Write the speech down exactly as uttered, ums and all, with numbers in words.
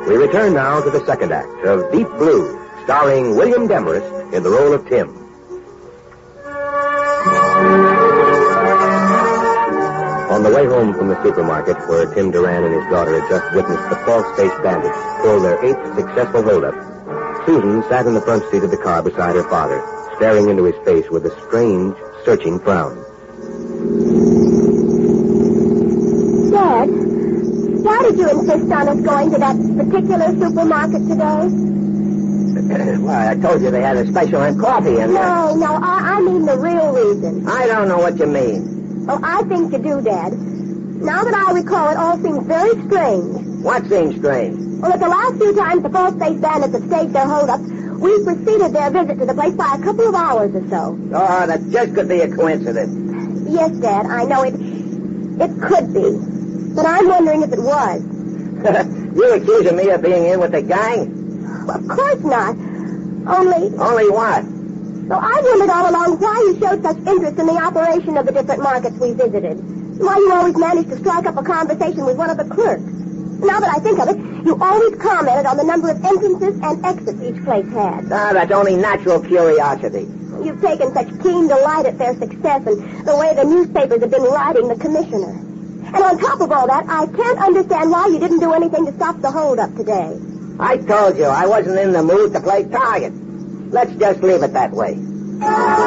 We return now to the second act of Deep Blue, starring William Demarest in the role of Tim. On the way home from the supermarket, where Tim Duran and his daughter had just witnessed the false-faced bandits pull their eighth successful hold-up, Susan sat in the front seat of the car beside her father, staring into his face with a strange, searching frown. Dad, why did you insist on us going to that particular supermarket today? Why, I told you they had a special on coffee in there. No, no, I, I mean the real reason. I don't know what you mean. Oh, I think you do, Dad. Now that I recall, it all seems very strange. What seems strange? Well, at the last few times the false-faced bandits have staged their hold-up, we preceded their visit to the place by a couple of hours or so. Oh, that just could be a coincidence. Yes, Dad, I know it. It could be. But I'm wondering if it was. You accusing me of being in with the gang? Well, of course not. Only... Only what? So I've wondered all along why you showed such interest in the operation of the different markets we visited. Why you always managed to strike up a conversation with one of the clerks. Now that I think of it, you always commented on the number of entrances and exits each place had. Ah, that's only natural curiosity. You've taken such keen delight at their success and the way the newspapers have been writing the commissioner. And on top of all that, I can't understand why you didn't do anything to stop the hold-up today. I told you I wasn't in the mood to play target. Let's just leave it that way.